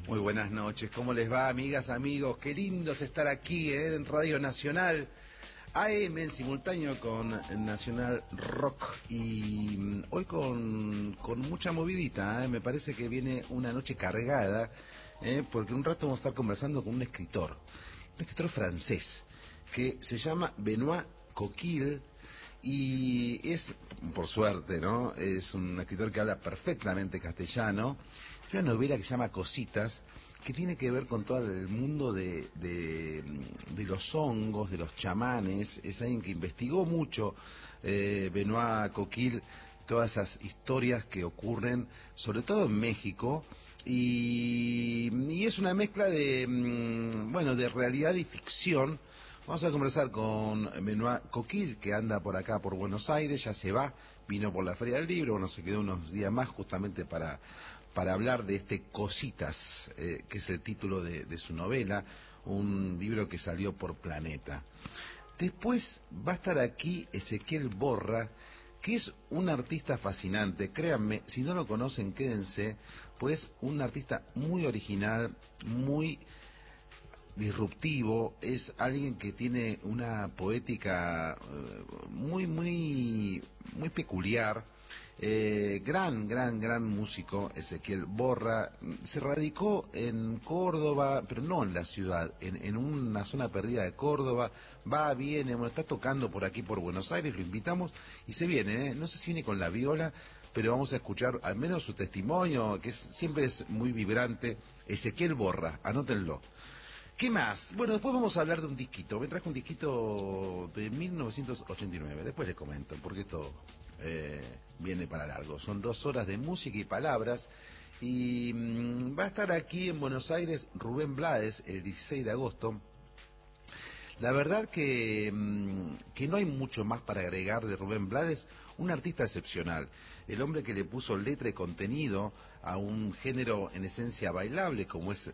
Muy buenas noches, ¿cómo les va, amigas, amigos? Qué lindo es estar aquí en Radio Nacional, AM en simultáneo con Nacional Rock y hoy con mucha movidita, me parece que viene una noche cargada, porque un rato vamos a estar conversando con un escritor francés, que se llama Benoît Coquille. Y es, por suerte, ¿no? Es un escritor que habla perfectamente castellano. Hay una novela que se llama Cositas, que tiene que ver con todo el mundo de los hongos, de los chamanes. Es alguien que investigó mucho, Benoît Coquille, todas esas historias que ocurren, sobre todo en México. Y es una mezcla de realidad y ficción. Vamos a conversar con Benoît Coquille, que anda por acá, por Buenos Aires, ya se va, vino por la Feria del Libro, bueno, se quedó unos días más justamente para hablar de este Cositas, que es el título de su novela, un libro que salió por Planeta. Después va a estar aquí Ezequiel Borra, que es un artista fascinante, créanme, si no lo conocen, quédense, pues un artista muy original, muy disruptivo, es alguien que tiene una poética muy peculiar, gran músico, Ezequiel Borra. Se radicó en Córdoba, pero no en la ciudad, en una zona perdida de Córdoba, viene, bueno, está tocando por aquí por Buenos Aires, lo invitamos y se viene, no sé si viene con la viola, pero vamos a escuchar al menos su testimonio, que siempre es muy vibrante. Ezequiel Borra, anótenlo. ¿Qué más? Bueno, después vamos a hablar de un disquito. Me traje un disquito de 1989. Después les comento, porque esto viene para largo. Son 2 horas de música y palabras. Y va a estar aquí en Buenos Aires Rubén Blades el 16 de agosto. La verdad que no hay mucho más para agregar de Rubén Blades, un artista excepcional, el hombre que le puso letra y contenido a un género en esencia bailable como es